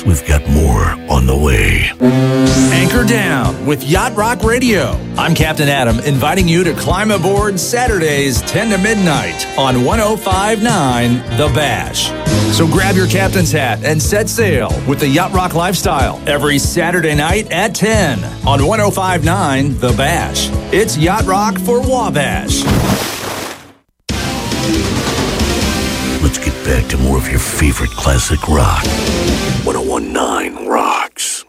Relax, we've got more on the way. Anchor down with Yacht Rock Radio. I'm Captain Adam, inviting you to climb aboard Saturdays 10 to midnight on 105.9 The Bash. So grab your captain's hat and set sail with the Yacht Rock lifestyle every Saturday night at 10 on 105.9 The Bash. It's Yacht Rock for Wabash. Let's get back to more of your favorite classic rock. 101.9 Rock.